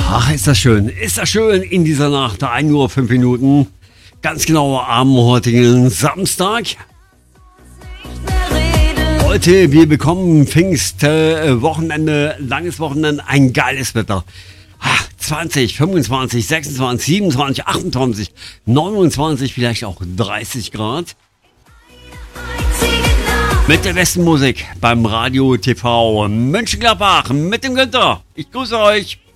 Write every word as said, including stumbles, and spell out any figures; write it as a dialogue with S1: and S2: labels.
S1: Ach, ist das schön. Ist das schön in dieser Nacht. ein Uhr fünf Minuten. Ganz genau am heutigen Samstag. Heute, wir bekommen Pfingstwochenende, äh, langes Wochenende, ein geiles Wetter. Ach, zwanzig, fünfundzwanzig, sechsundzwanzig, siebenundzwanzig, achtundzwanzig, neunundzwanzig, vielleicht auch dreißig Grad. Mit der besten Musik beim Radio T V Mönchengladbach mit dem Günther. Ich grüße euch.